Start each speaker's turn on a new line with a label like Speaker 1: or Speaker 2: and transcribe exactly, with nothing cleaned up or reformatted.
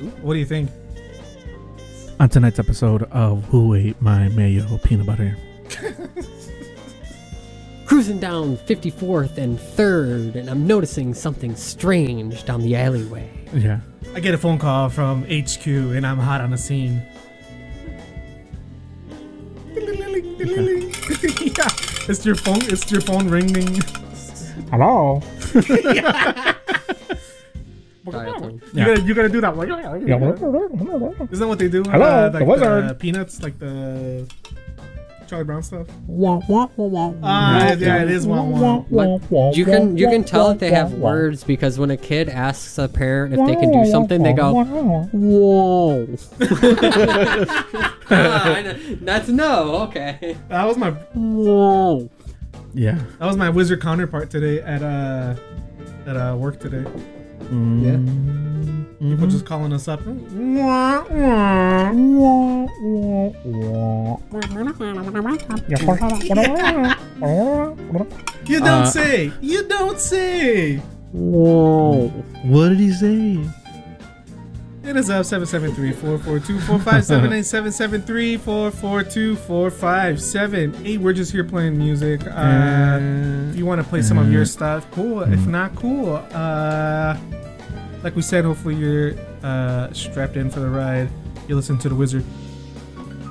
Speaker 1: What do you think?
Speaker 2: On tonight's episode of Who Ate My Mayo Peanut Butter.
Speaker 3: Cruising down fifty-fourth and third, and I'm noticing something strange down the alleyway.
Speaker 2: Yeah.
Speaker 1: I get a phone call from H Q and I'm hot on the scene. Yeah, it's your phone. It's your phone ringing.
Speaker 2: Hello.
Speaker 3: Dial tone.
Speaker 1: You
Speaker 2: Yeah.
Speaker 1: gotta, you gotta do that. Like, isn't that what they do?
Speaker 2: Hello,
Speaker 1: uh,
Speaker 2: the
Speaker 1: like
Speaker 2: wizard.
Speaker 1: The peanuts, like the Charlie Brown stuff.
Speaker 2: Wah, wah, wah, wah.
Speaker 1: Ah, yeah, it is wah, wah.
Speaker 3: What? You can you can tell that they have words because when a kid asks a parent if they can do something, they go, "Whoa." Ah, I know. That's no. Okay.
Speaker 1: That was my
Speaker 3: Whoa.
Speaker 2: Yeah.
Speaker 1: that was my wizard counterpart today at uh at uh work today.
Speaker 2: Mm.
Speaker 1: People just calling us up. Wah, wah. You don't
Speaker 2: Uh,
Speaker 1: say. You don't say.
Speaker 3: Whoa.
Speaker 2: What did he say?
Speaker 1: Hit us up seven seven three, four four two, four five seven eight, seven seven three, four four two, four five seven eight. We're just here playing music. Uh, if you want to play some of your stuff, cool. If not, cool. Uh, like we said, hopefully you're uh, strapped in for the ride. You listen to The Wizard.